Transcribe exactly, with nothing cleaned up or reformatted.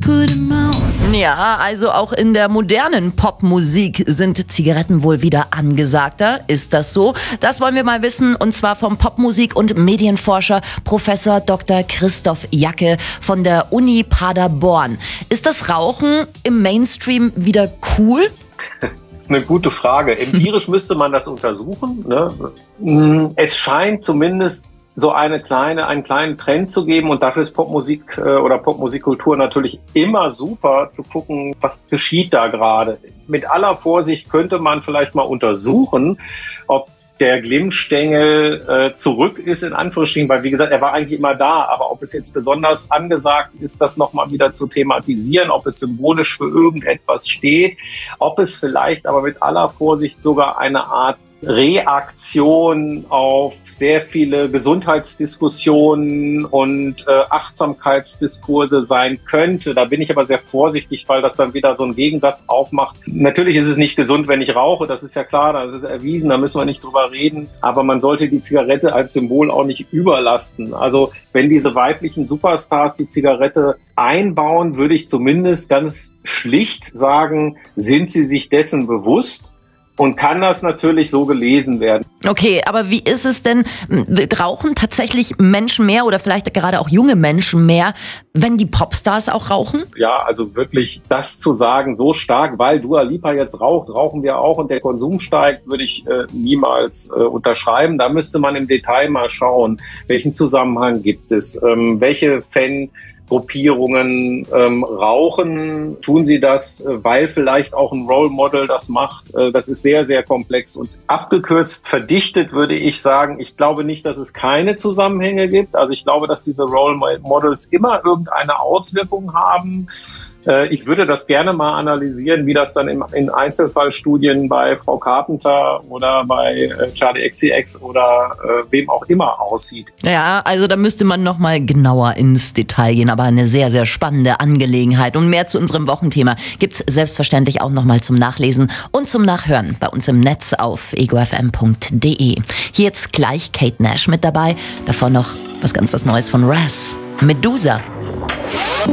put 'em out. Ja, also auch in der modernen Popmusik sind Zigaretten wohl wieder angesagter. Ist das so? Das wollen wir mal wissen, und zwar vom Popmusik- und Medienforscher Professor Doktor Christoph Jacke von der Uni Paderborn. Ist das Rauchen im Mainstream wieder cool? Das ist eine gute Frage. Empirisch müsste man das untersuchen, ne? Es scheint zumindest so eine kleine, einen kleinen Trend zu geben, und dafür ist Popmusik äh, oder Popmusikkultur natürlich immer super zu gucken, was geschieht da gerade. Mit aller Vorsicht könnte man vielleicht mal untersuchen, ob der Glimmstängel äh, zurück ist, in Anführungsstrichen, weil, wie gesagt, er war eigentlich immer da, aber ob es jetzt besonders angesagt ist, das nochmal wieder zu thematisieren, ob es symbolisch für irgendetwas steht, ob es vielleicht aber mit aller Vorsicht sogar eine Art Reaktion auf sehr viele Gesundheitsdiskussionen und äh, Achtsamkeitsdiskurse sein könnte. Da bin ich aber sehr vorsichtig, weil das dann wieder so einen Gegensatz aufmacht. Natürlich ist es nicht gesund, wenn ich rauche, das ist ja klar, das ist erwiesen, da müssen wir nicht drüber reden. Aber man sollte die Zigarette als Symbol auch nicht überlasten. Also wenn diese weiblichen Superstars die Zigarette einbauen, würde ich zumindest ganz schlicht sagen, sind sie sich dessen bewusst? Und kann das natürlich so gelesen werden. Okay, aber wie ist es denn, rauchen tatsächlich Menschen mehr oder vielleicht gerade auch junge Menschen mehr, wenn die Popstars auch rauchen? Ja, also wirklich das zu sagen, so stark, weil Dua Lipa jetzt raucht, rauchen wir auch und der Konsum steigt, würde ich äh, niemals äh, unterschreiben. Da müsste man im Detail mal schauen, welchen Zusammenhang gibt es, ähm, welche Fan Gruppierungen ähm, rauchen, tun sie das, äh, weil vielleicht auch ein Role Model das macht. Äh, das ist sehr, sehr komplex und abgekürzt, verdichtet würde ich sagen, ich glaube nicht, dass es keine Zusammenhänge gibt. Also ich glaube, dass diese Role Models immer irgendeine Auswirkung haben. Äh, ich würde das gerne mal analysieren, wie das dann im, in Einzelfallstudien bei Frau Carpenter oder bei äh, Charli X C X oder äh, wem auch immer aussieht. Ja, also da müsste man noch mal genauer ins Detail gehen, aber eine sehr, sehr spannende Angelegenheit. Und mehr zu unserem Wochenthema gibt's selbstverständlich auch noch mal zum Nachlesen und zum Nachhören bei uns im Netz auf ego f m punkt d e. Hier jetzt gleich Kate Nash mit dabei, davor noch was ganz was Neues von Raz, Medusa.